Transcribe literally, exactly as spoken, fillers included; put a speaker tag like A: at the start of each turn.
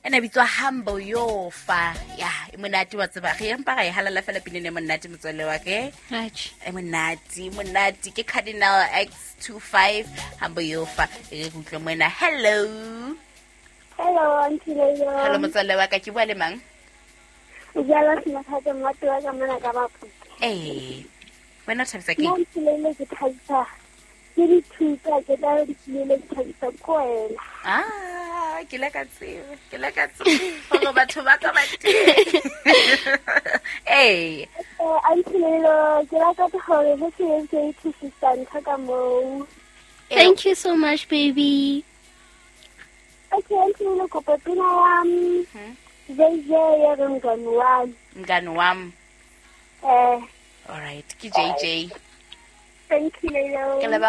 A: ena bitswa Humble Yofa ya e monate wa tseba ge empa ga e halala fela pinene monate motswele wa ke
B: Right.
A: e monate monate ke Cardinal X twenty-five Humble Yofa e go tlwa mona. Hello
C: Hello, Auntie Leo.
A: hello motswele wa ka ke bua le mang?
C: Ujala sinathatha matu wa kamana ka bapu.
A: Eh wena thabisa ke
C: Auntie Leo ke thabisa. Ke di thuta ke tla di le thabisa kwela.
A: ah ke la ka tsebe ke la ka tsebe go batho ba ka ba teng eh
C: Eh, Auntie Leo, ke la ka hore he se se thusisa ntha ka mo.
B: Thank you so much, baby.
C: Okay, Auntie Leo ko pepina yam. Zeze ya ngani wami.
A: mngani wami.
C: Eh,
A: All right, ke J J.
C: thank you Leo.
A: Ke leba